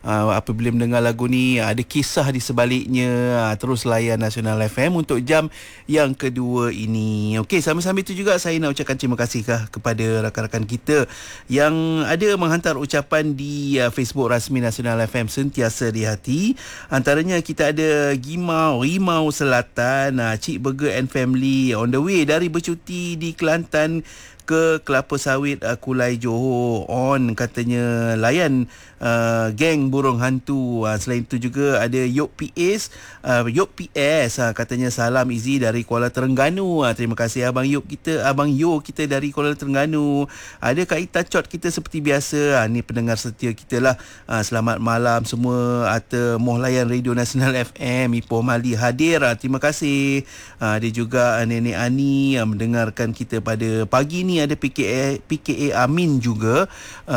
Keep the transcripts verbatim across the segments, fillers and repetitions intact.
uh, apabila mendengar lagu ni ada kisah di sebaliknya, uh, terus layan Nasional F M untuk jam yang kedua ini. Okey, sambil-sambil itu juga saya nak ucapkan terima kasih kah kepada rakan-rakan kita yang ada menghantar ucapan di uh, Facebook rasmi Nasional F M Sentiasa di Hati. Antaranya kita ada Gimau, Rimau Selatan, uh, Cik Burger and Family on the way dari bercuti di Kelantan ke Kelapa Sawit, uh, Kulai Johor. On katanya layan uh, geng burung hantu. Uh, selain itu juga ada Yok P S, uh, Yok P S uh, katanya salam Izzy dari Kuala Terengganu. Uh, terima kasih Abang Yok kita, Abang Yo kita dari Kuala Terengganu. Ada Kak Ita Cot kita seperti biasa. Uh, ni pendengar setia kita lah. Uh, selamat malam semua. Ata moh layan Radio Nasional F M. Ipoh Mali hadir. Uh, terima kasih. Uh, ada juga uh, Nenek Ani uh, mendengarkan kita pada pagi ni. Ada P K A, P K A Amin juga,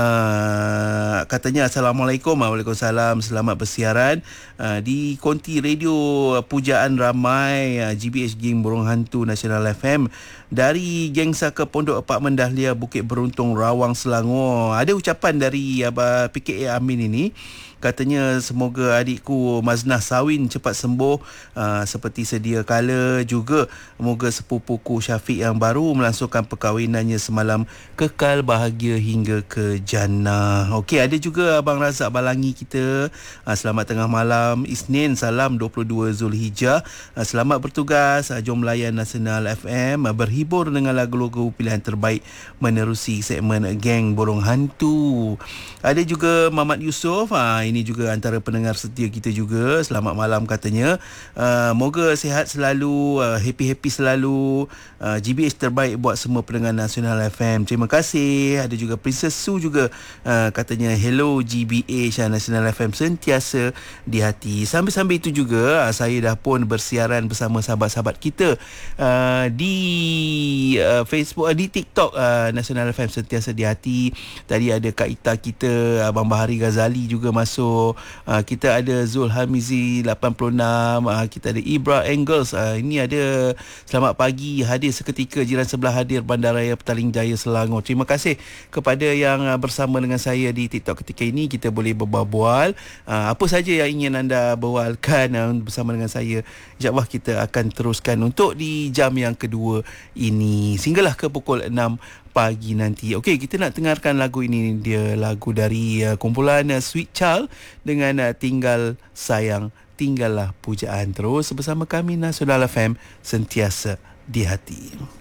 uh, katanya Assalamualaikum. Waalaikumsalam, selamat bersiaran uh, di konti radio Pujaan Ramai, uh, G B H Geng Burung Hantu Nasional F M dari Geng Saka Pondok Apartmen Dahlia Bukit Beruntung Rawang Selangor. Ada ucapan dari uh, P K A Amin ini. Katanya semoga adikku Maznah Sawin cepat sembuh uh, seperti sedia kala. Juga semoga sepupuku Syafiq yang baru melangsungkan perkahwinannya semalam kekal bahagia hingga ke jannah. Okey, ada juga Abang Razak Balangi kita. Uh, selamat tengah malam Isnin, salam dua puluh dua Zulhijjah. Uh, selamat bertugas. Uh, jom layan Nasional F M, uh, berhibur dengan lagu-lagu pilihan terbaik menerusi segmen Geng Burung Hantu. Ada juga Mamat Yusof. Uh, ini juga antara pendengar setia kita juga. Selamat malam katanya. Uh, moga sihat selalu, uh, happy-happy selalu. Uh, G B H terbaik buat semua pendengar Nasional F M. Terima kasih. Ada juga Princess Su juga, uh, katanya hello G B H, uh, Nasional F M sentiasa di hati. Sambil-sambil itu juga uh, saya dah pun bersiaran bersama sahabat-sahabat kita uh, di uh, Facebook, uh, di TikTok uh, Nasional F M sentiasa di hati. Tadi ada Kak Ita kita, Abang Bahari Ghazali juga masuk. Uh, kita ada Zul Hamizi lapan puluh enam, uh, kita ada Ibra Engels. Uh, ini ada selamat pagi, hadir seketika jiran sebelah hadir Bandaraya Petaling Jaya Selangor. Terima kasih kepada yang uh, bersama dengan saya di TikTok ketika ini. Kita boleh berbual uh, apa saja yang ingin anda berbualkan uh, bersama dengan saya. InsyaAllah kita akan teruskan untuk di jam yang kedua ini sehinggalah ke pukul enam pagi nanti. Okey, kita nak dengarkan lagu ini. Dia lagu dari uh, kumpulan uh, Sweet Child dengan uh, Tinggal Sayang Tinggallah Pujaan. Terus bersama kami Nasional F M sentiasa di hati.